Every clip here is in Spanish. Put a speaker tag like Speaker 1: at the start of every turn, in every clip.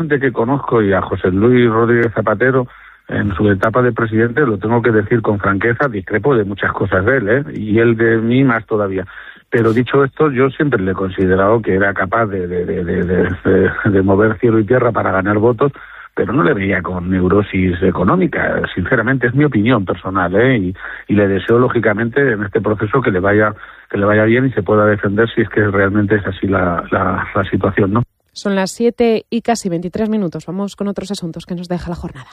Speaker 1: gente que conozco y a José Luis Rodríguez Zapatero en su etapa de presidente, lo tengo que decir con franqueza, discrepo de muchas cosas de él, y él de mí más todavía. Pero dicho esto, yo siempre le he considerado que era capaz de mover cielo y tierra para ganar votos, pero no le veía con neurosis económica. Sinceramente, es mi opinión personal, y le deseo lógicamente en este proceso que le vaya bien y se pueda defender si es que realmente es así la situación, ¿no?
Speaker 2: Son las 7 y casi 23 minutos. Vamos con otros asuntos que nos deja la jornada.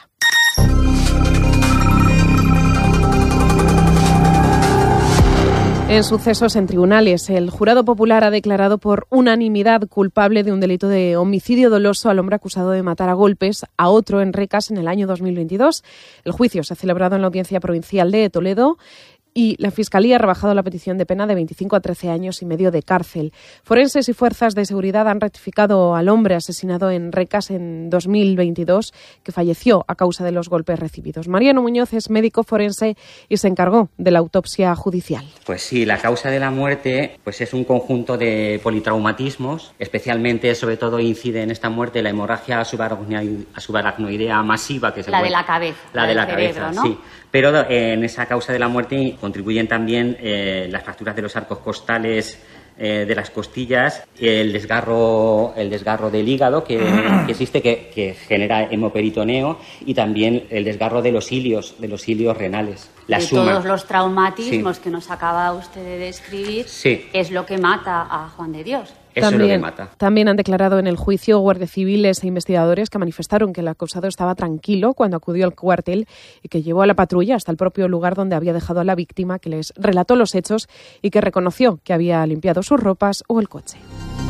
Speaker 2: En sucesos en tribunales, el jurado popular ha declarado por unanimidad culpable de un delito de homicidio doloso al hombre acusado de matar a golpes a otro en Recas en el año 2022. El juicio se ha celebrado en la Audiencia Provincial de Toledo y la Fiscalía ha rebajado la petición de pena de 25 a 13 años y medio de cárcel. Forenses y fuerzas de seguridad han rectificado al hombre asesinado en Recas en 2022, que falleció a causa de los golpes recibidos. Mariano Muñoz es médico forense y se encargó de la autopsia judicial.
Speaker 3: Pues sí, la causa de la muerte pues es un conjunto de politraumatismos. Especialmente, sobre todo, incide en esta muerte la hemorragia subaracnoidea masiva, que es
Speaker 4: la de la cabeza.
Speaker 3: La de la
Speaker 4: cerebro,
Speaker 3: cabeza,
Speaker 4: ¿no?
Speaker 3: sí. Pero en esa causa de la muerte contribuyen también las fracturas de los arcos costales de las costillas, el desgarro del hígado que existe, que genera hemoperitoneo, y también el desgarro de los ilios renales. La suma.
Speaker 4: Todos los traumatismos que nos acaba usted de describir, es lo que mata a Juan de Dios.
Speaker 3: Eso es lo que mata.
Speaker 2: También han declarado en el juicio guardias civiles e investigadores que manifestaron que el acusado estaba tranquilo cuando acudió al cuartel y que llevó a la patrulla hasta el propio lugar donde había dejado a la víctima, que les relató los hechos y que reconoció que había limpiado sus ropas o el coche.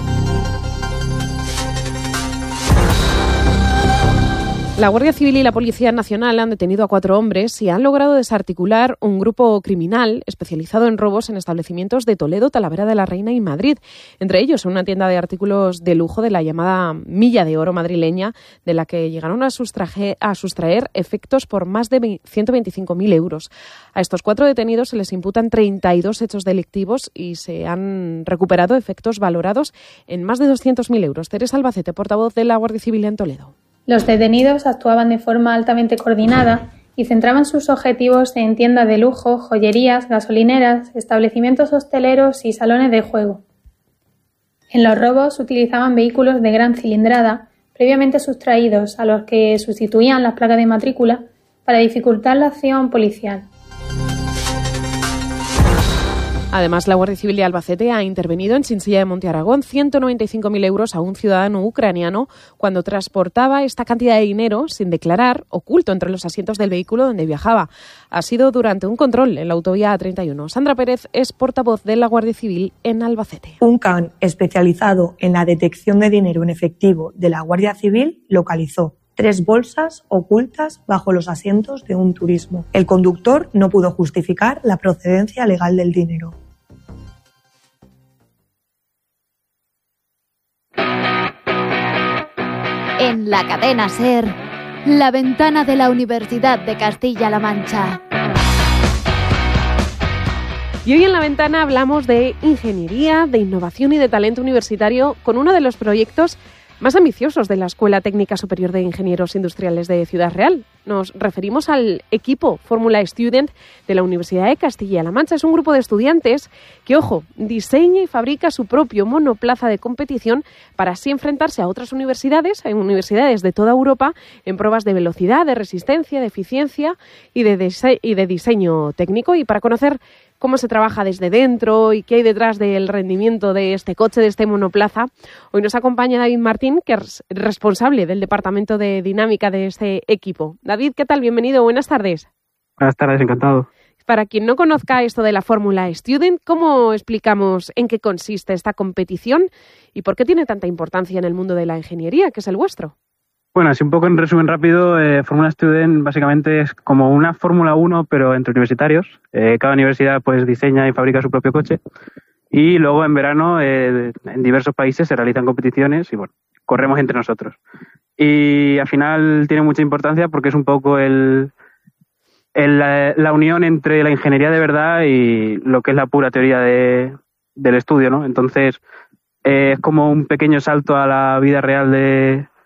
Speaker 2: La Guardia Civil y la Policía Nacional han detenido a 4 hombres y han logrado desarticular un grupo criminal especializado en robos en establecimientos de Toledo, Talavera de la Reina y Madrid. Entre ellos, una tienda de artículos de lujo de la llamada Milla de Oro madrileña, de la que llegaron a sustraer efectos por más de 125.000 euros. A estos 4 detenidos se les imputan 32 hechos delictivos y se han recuperado efectos valorados en más de 200.000 euros. Teresa Albacete, portavoz de la Guardia Civil en Toledo.
Speaker 5: Los detenidos actuaban de forma altamente coordinada y centraban sus objetivos en tiendas de lujo, joyerías, gasolineras, establecimientos hosteleros y salones de juego. En los robos utilizaban vehículos de gran cilindrada, previamente sustraídos, a los que sustituían las placas de matrícula para dificultar la acción policial.
Speaker 2: Además, la Guardia Civil de Albacete ha intervenido en Chinchilla de Monte Aragón 195.000 euros a un ciudadano ucraniano cuando transportaba esta cantidad de dinero sin declarar, oculto entre los asientos del vehículo donde viajaba. Ha sido durante un control en la autovía A31. Sandra Pérez es portavoz de la Guardia Civil en Albacete.
Speaker 6: Un can especializado en la detección de dinero en efectivo de la Guardia Civil localizó 3 bolsas ocultas bajo los asientos de un turismo. El conductor no pudo justificar la procedencia legal del dinero.
Speaker 7: En la cadena SER, la ventana de la Universidad de Castilla-La Mancha.
Speaker 2: Y hoy en La Ventana hablamos de ingeniería, de innovación y de talento universitario con uno de los proyectos más ambiciosos de la Escuela Técnica Superior de Ingenieros Industriales de Ciudad Real. Nos referimos al equipo Fórmula Student de la Universidad de Castilla-La Mancha. Es un grupo de estudiantes que, ojo, diseña y fabrica su propio monoplaza de competición para así enfrentarse a otras universidades, a universidades de toda Europa, en pruebas de velocidad, de resistencia, de eficiencia y de diseño técnico. Y para conocer cómo se trabaja desde dentro y qué hay detrás del rendimiento de este coche, de este monoplaza, hoy nos acompaña David Martín, que es responsable del departamento de dinámica de este equipo. David, ¿qué tal? Bienvenido, buenas tardes.
Speaker 8: Buenas tardes, encantado.
Speaker 2: Para quien no conozca esto de la Fórmula Student, ¿cómo explicamos en qué consiste esta competición y por qué tiene tanta importancia en el mundo de la ingeniería, que es el vuestro?
Speaker 8: Bueno, así un poco en resumen rápido, Fórmula Student básicamente es como una Fórmula 1, pero entre universitarios. Cada universidad pues diseña y fabrica su propio coche. Y luego en verano en diversos países se realizan competiciones y bueno, corremos entre nosotros. Y al final tiene mucha importancia porque es un poco la unión entre la ingeniería de verdad y lo que es la pura teoría del estudio, ¿no? Entonces es como un pequeño salto a la vida real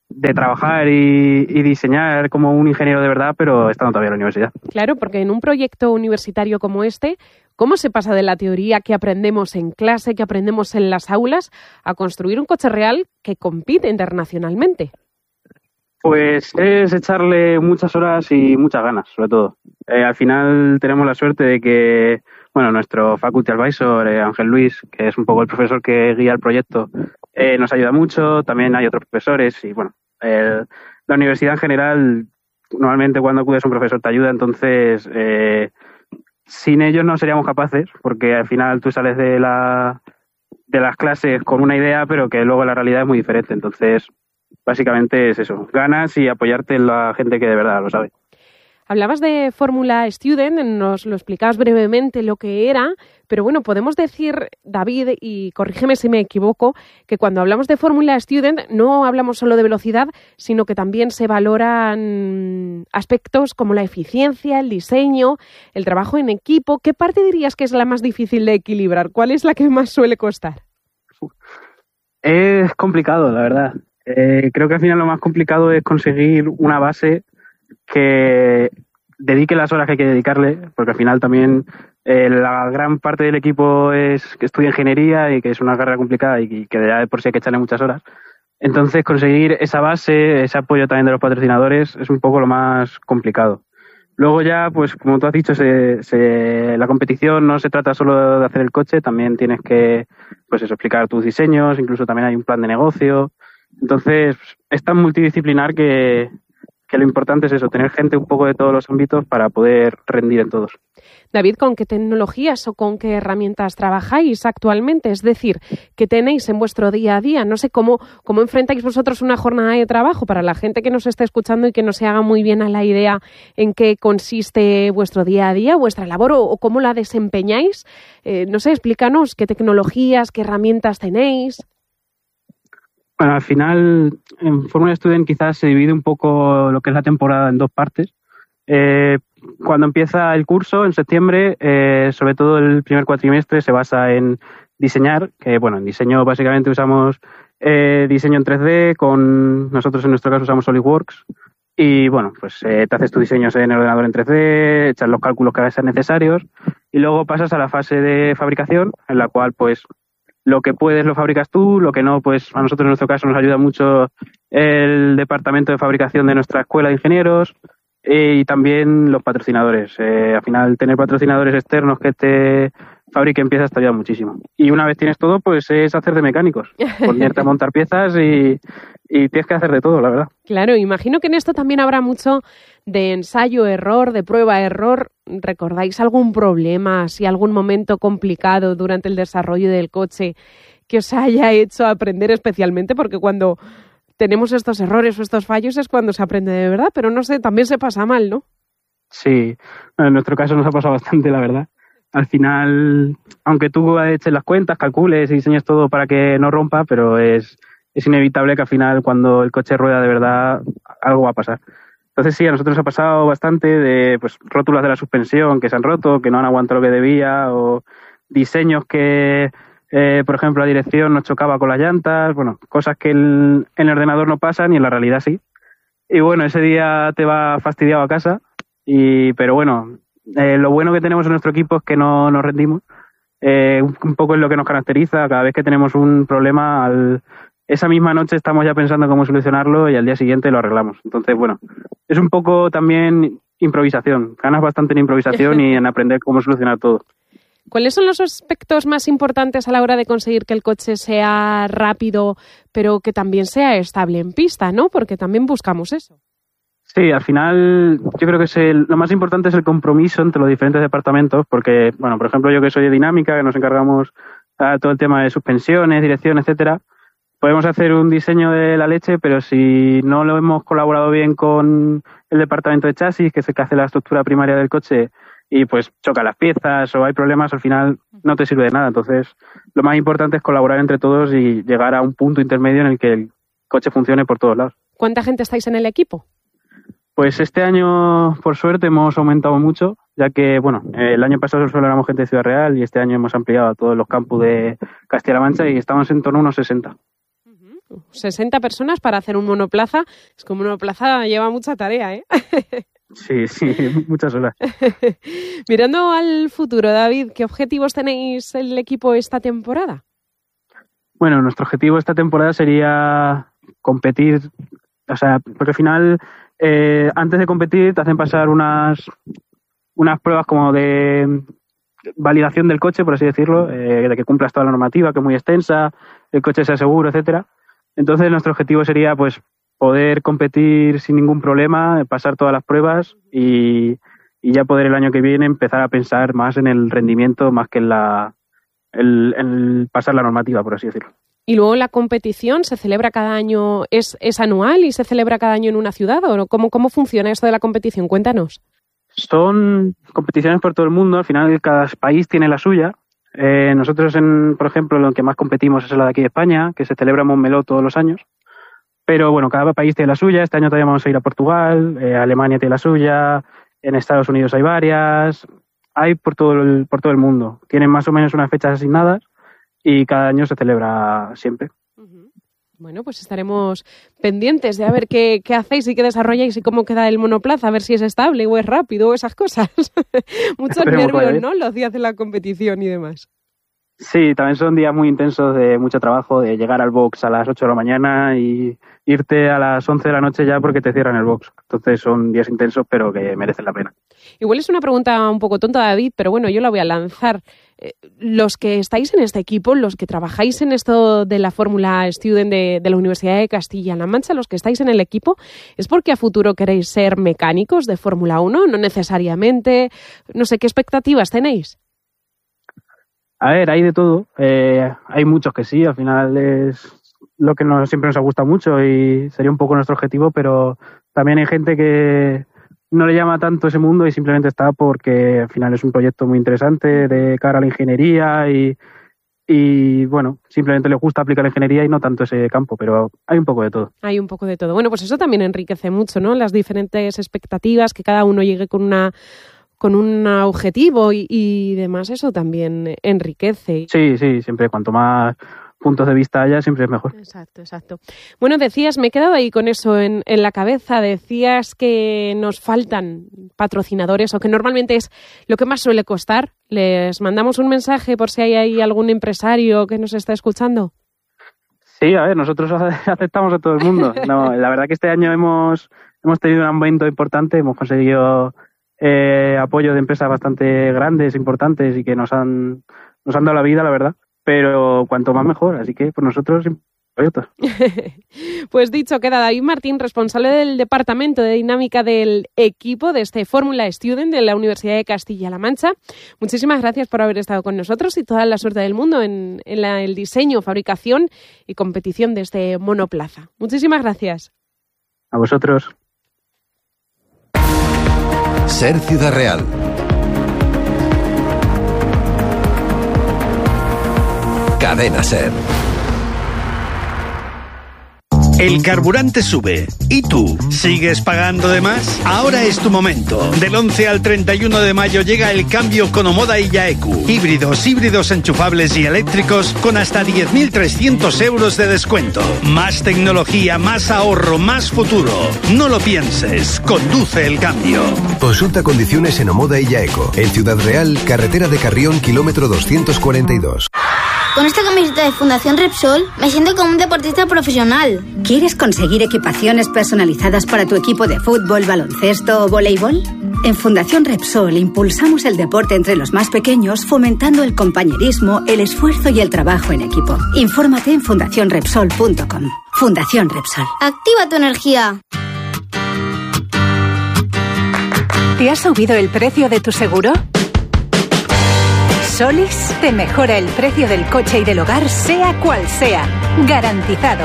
Speaker 8: trabajar y diseñar como un ingeniero de verdad, pero estando todavía en la universidad.
Speaker 2: Claro, porque en un proyecto universitario como este, ¿cómo se pasa de la teoría que aprendemos en clase, que aprendemos en las aulas, a construir un coche real que compite internacionalmente?
Speaker 8: Pues es echarle muchas horas y muchas ganas, sobre todo. Al final tenemos la suerte de que, bueno, nuestro faculty advisor, Ángel Luis, que es un poco el profesor que guía el proyecto, nos ayuda mucho. También hay otros profesores y, bueno, la universidad en general, normalmente cuando acudes a un profesor te ayuda, entonces sin ellos no seríamos capaces, porque al final tú sales de las clases con una idea, pero que luego la realidad es muy diferente. Entonces, básicamente es eso, ganas y apoyarte en la gente que de verdad lo sabe.
Speaker 2: Hablabas de Fórmula Student, nos lo explicabas brevemente lo que era, pero bueno, podemos decir, David, y corrígeme si me equivoco, que cuando hablamos de Fórmula Student no hablamos solo de velocidad, sino que también se valoran aspectos como la eficiencia, el diseño, el trabajo en equipo. ¿Qué parte dirías que es la más difícil de equilibrar? ¿Cuál es la que más suele costar?
Speaker 8: Es complicado, la verdad. Creo que al final lo más complicado es conseguir una base que dedique las horas que hay que dedicarle, porque al final también la gran parte del equipo es que estudia ingeniería y que es una carrera complicada y que ya de por sí hay que echarle muchas horas. Entonces conseguir esa base, ese apoyo también de los patrocinadores es un poco lo más complicado. Luego ya, pues como tú has dicho, la competición no se trata solo de hacer el coche, también tienes que pues eso, explicar tus diseños, incluso también hay un plan de negocio. Entonces es tan multidisciplinar que lo importante es eso, tener gente un poco de todos los ámbitos para poder rendir en todos.
Speaker 2: David, ¿con qué tecnologías o con qué herramientas trabajáis actualmente? Es decir, ¿qué tenéis en vuestro día a día? No sé cómo enfrentáis vosotros una jornada de trabajo para la gente que nos está escuchando y que no se haga muy bien a la idea en qué consiste vuestro día a día, vuestra labor o cómo la desempeñáis. No sé, explícanos qué tecnologías, qué herramientas tenéis.
Speaker 8: Bueno, al final, en Fórmula Student quizás se divide un poco lo que es la temporada en dos partes. Cuando empieza el curso, en septiembre, sobre todo el primer cuatrimestre se basa en diseñar, que bueno, en diseño básicamente usamos diseño en 3D, nosotros en nuestro caso usamos SolidWorks, y bueno, pues te haces tus diseños en el ordenador en 3D, echas los cálculos que sean necesarios, y luego pasas a la fase de fabricación, en la cual pues lo que puedes lo fabricas tú, lo que no, pues a nosotros en nuestro caso nos ayuda mucho el departamento de fabricación de nuestra escuela de ingenieros y también los patrocinadores. Al final, tener patrocinadores externos que te fabriquen piezas te ayuda muchísimo. Y una vez tienes todo, pues es hacer de mecánicos, ponerte a montar piezas y tienes que hacer de todo, la verdad.
Speaker 2: Claro, imagino que en esto también habrá mucho de ensayo-error, de prueba-error. ¿Recordáis algún problema, si algún momento complicado durante el desarrollo del coche que os haya hecho aprender especialmente? Porque cuando tenemos estos errores o estos fallos es cuando se aprende de verdad, pero no sé, también se pasa mal, ¿no?
Speaker 8: Sí, en nuestro caso nos ha pasado bastante, la verdad. Al final, aunque tú eches las cuentas, calcules y diseñes todo para que no rompa, pero es inevitable que al final cuando el coche rueda de verdad algo va a pasar. Entonces sí, a nosotros nos ha pasado bastante de pues rótulas de la suspensión que se han roto, que no han aguantado lo que debía, o diseños que, por ejemplo, la dirección nos chocaba con las llantas, bueno, cosas que en el ordenador no pasan y en la realidad sí. Y bueno, ese día te va fastidiado a casa, pero bueno, lo bueno que tenemos en nuestro equipo es que no nos rendimos. Un poco es lo que nos caracteriza, cada vez que tenemos un problema, esa misma noche estamos ya pensando cómo solucionarlo y al día siguiente lo arreglamos. Entonces, bueno, es un poco también improvisación. Ganas bastante en improvisación y en aprender cómo solucionar todo.
Speaker 2: ¿Cuáles son los aspectos más importantes a la hora de conseguir que el coche sea rápido, pero que también sea estable en pista, ¿no? Porque también buscamos eso.
Speaker 8: Sí, al final yo creo que lo más importante es el compromiso entre los diferentes departamentos, porque, bueno, por ejemplo, yo que soy de dinámica, que nos encargamos de todo el tema de suspensiones, dirección, etcétera, podemos hacer un diseño de la leche, pero si no lo hemos colaborado bien con el departamento de chasis, que es el que hace la estructura primaria del coche, y pues choca las piezas o hay problemas, al final no te sirve de nada. Entonces, lo más importante es colaborar entre todos y llegar a un punto intermedio en el que el coche funcione por todos lados.
Speaker 2: ¿Cuánta gente estáis en el equipo?
Speaker 8: Pues este año, por suerte, hemos aumentado mucho, ya que, bueno, el año pasado solo éramos gente de Ciudad Real y este año hemos ampliado a todos los campus de Castilla-La Mancha y estamos en torno a unos 60.
Speaker 2: 60 personas para hacer un monoplaza. Es que un monoplaza lleva mucha tarea, ¿eh?
Speaker 8: Sí, muchas horas.
Speaker 2: Mirando al futuro, David, ¿qué objetivos tenéis el equipo esta temporada?
Speaker 8: Bueno, nuestro objetivo esta temporada sería competir, o sea, porque al final, antes de competir te hacen pasar unas pruebas como de validación del coche, por así decirlo, de que cumplas toda la normativa, que es muy extensa, el coche sea seguro, etcétera. Entonces nuestro objetivo sería pues poder competir sin ningún problema, pasar todas las pruebas y ya poder el año que viene empezar a pensar más en el rendimiento más que en el pasar la normativa, por así decirlo.
Speaker 2: Y luego la competición se celebra cada año, ¿es anual y se celebra cada año en una ciudad? ¿O cómo funciona esto de la competición? Cuéntanos.
Speaker 8: Son competiciones por todo el mundo, al final cada país tiene la suya. Nosotros, por ejemplo, lo que más competimos es la de aquí de España, que se celebra en Montmeló todos los años. Pero bueno, cada país tiene la suya. Este año todavía vamos a ir a Portugal, Alemania tiene la suya, en Estados Unidos hay varias, hay por todo el mundo. Tienen más o menos unas fechas asignadas y cada año se celebra siempre.
Speaker 2: Bueno, pues estaremos pendientes de a ver qué hacéis y qué desarrolláis y cómo queda el monoplaza, a ver si es estable o es rápido o esas cosas. Muchos nervios, ¿no? Los días de la competición y demás.
Speaker 8: Sí, también son días muy intensos de mucho trabajo, de llegar al box a las 8 de la mañana y irte a las 11 de la noche ya porque te cierran el box. Entonces son días intensos, pero que merecen la pena. Igual
Speaker 2: es una pregunta un poco tonta, David, pero bueno, yo la voy a lanzar. Los que estáis en este equipo, los que trabajáis en esto de la Fórmula Student de la Universidad de Castilla-La Mancha, los que estáis en el equipo, ¿es porque a futuro queréis ser mecánicos de Fórmula 1? No necesariamente. No sé, ¿qué expectativas tenéis?
Speaker 8: A ver, hay de todo. Hay muchos que sí, al final es lo que siempre nos ha gustado mucho y sería un poco nuestro objetivo, pero también hay gente que no le llama tanto ese mundo y simplemente está porque al final es un proyecto muy interesante de cara a la ingeniería y bueno, simplemente le gusta aplicar la ingeniería y no tanto ese campo, pero hay un poco de todo.
Speaker 2: Hay un poco de todo. Bueno, pues eso también enriquece mucho, ¿no? Las diferentes expectativas, que cada uno llegue con un objetivo y demás, eso también enriquece.
Speaker 8: Sí, siempre cuanto más puntos de vista haya, siempre es mejor.
Speaker 2: Exacto. Bueno, decías, me he quedado ahí con eso en la cabeza, decías que nos faltan patrocinadores o que normalmente es lo que más suele costar. ¿Les mandamos un mensaje por si hay ahí algún empresario que nos está escuchando?
Speaker 8: Sí, a ver, nosotros aceptamos a todo el mundo. No, la verdad que este año hemos tenido un aumento importante, hemos conseguido apoyo de empresas bastante grandes, importantes y que nos han dado la vida, la verdad. Pero cuanto más mejor, así que por nosotros proyectos.
Speaker 2: Pues dicho queda, David Martín, responsable del Departamento de Dinámica del equipo de este Fórmula Student de la Universidad de Castilla-La Mancha. Muchísimas gracias por haber estado con nosotros y toda la suerte del mundo en el diseño, fabricación y competición de este monoplaza. Muchísimas gracias.
Speaker 8: A vosotros.
Speaker 9: Ser Ciudad Real. Cadena Ser.
Speaker 10: El carburante sube. ¿Y tú? ¿Sigues pagando de más? Ahora es tu momento. Del 11 al 31 de mayo llega el cambio con Omoda y Yaeku. Híbridos enchufables y eléctricos con hasta 10.300 euros de descuento. Más tecnología, más ahorro, más futuro. No lo pienses. Conduce el cambio.
Speaker 9: Consulta condiciones en Omoda y Yaeku. En Ciudad Real, carretera de Carrión, kilómetro 242.
Speaker 11: Con esta camiseta de Fundación Repsol me siento como un deportista profesional.
Speaker 12: ¿Quieres conseguir equipaciones personalizadas para tu equipo de fútbol, baloncesto o voleibol? En Fundación Repsol impulsamos el deporte entre los más pequeños, fomentando el compañerismo, el esfuerzo y el trabajo en equipo. Infórmate en fundacionrepsol.com. Fundación Repsol.
Speaker 11: Activa tu energía.
Speaker 13: ¿Te ha subido el precio de tu seguro? Solis te mejora el precio del coche y del hogar, sea cual sea. Garantizado.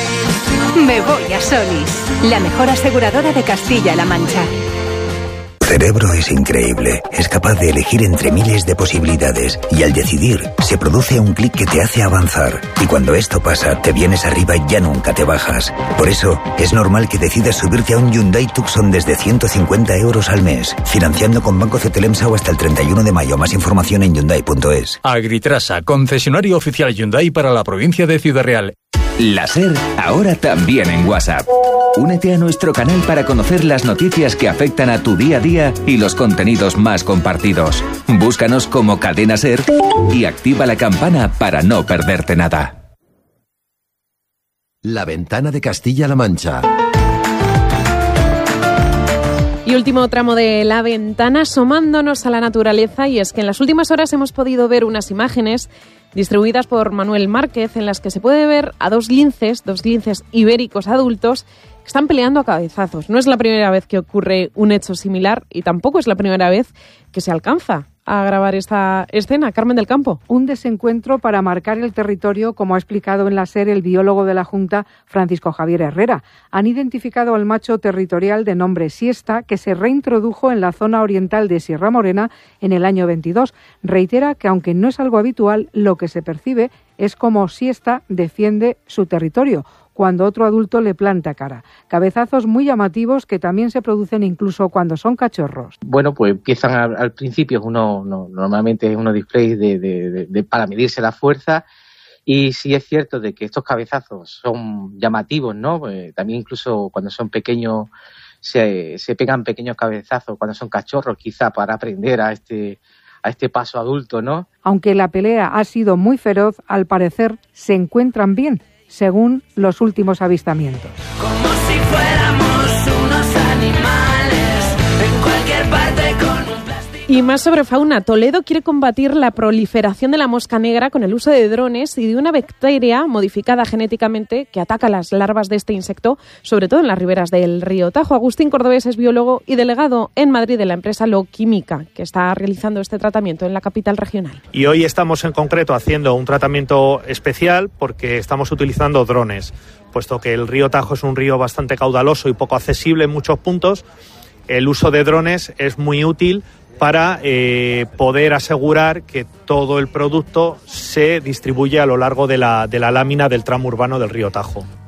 Speaker 13: Yo me voy a Solis, la mejor aseguradora de Castilla-La Mancha.
Speaker 14: cerebro es increíble. Es capaz de elegir entre miles de posibilidades y al decidir se produce un clic que te hace avanzar. Y cuando esto pasa, te vienes arriba y ya nunca te bajas. Por eso, es normal que decidas subirte a un Hyundai Tucson desde 150 euros al mes, financiando con Banco Cetelemsa o hasta el 31 de mayo. Más información en Hyundai.es.
Speaker 15: Agritrasa, concesionario oficial Hyundai para la provincia de Ciudad Real.
Speaker 16: La SER, ahora también en WhatsApp. Únete a nuestro canal para conocer las noticias que afectan a tu día a día y los contenidos más compartidos. Búscanos como Cadena SER y activa la campana para no perderte nada.
Speaker 9: La Ventana de Castilla-La Mancha.
Speaker 2: Y último tramo de La Ventana, asomándonos a la naturaleza, y es que en las últimas horas hemos podido ver unas imágenes distribuidas por Manuel Márquez en las que se puede ver a dos linces ibéricos adultos que están peleando a cabezazos. No es la primera vez que ocurre un hecho similar y tampoco es la primera vez que se alcanza a grabar esta escena. Carmen del Campo.
Speaker 17: Un desencuentro para marcar el territorio, como ha explicado en la SER el biólogo de la Junta, Francisco Javier Herrera. Han identificado al macho territorial de nombre Siesta, que se reintrodujo en la zona oriental de Sierra Morena en el año 22. Reitera que, aunque no es algo habitual, lo que se percibe es como Siesta defiende su territorio cuando otro adulto le planta cara. Cabezazos muy llamativos que también se producen incluso cuando son cachorros.
Speaker 18: Bueno, pues empiezan al principio normalmente es unos displays para medirse la fuerza, y sí es cierto de que estos cabezazos son llamativos, ¿no? Pues también incluso cuando son pequeños se pegan pequeños cabezazos cuando son cachorros, quizá para aprender a este paso adulto, ¿no?
Speaker 17: Aunque la pelea ha sido muy feroz, al parecer se encuentran bien, según los últimos avistamientos.
Speaker 19: Como si fuéramos unos animales en cualquier parte con un plástico.
Speaker 2: Y más sobre fauna. Toledo quiere combatir la proliferación de la mosca negra con el uso de drones y de una bacteria modificada genéticamente que ataca las larvas de este insecto, sobre todo en las riberas del río Tajo. Agustín Cordobés es biólogo y delegado en Madrid de la empresa Loquímica, que está realizando este tratamiento en la capital regional.
Speaker 20: Y hoy estamos en concreto haciendo un tratamiento especial porque estamos utilizando drones, puesto que el río Tajo es un río bastante caudaloso y poco accesible en muchos puntos. El uso de drones es muy útil para poder asegurar que todo el producto se distribuye a lo largo de la lámina del tramo urbano del río Tajo.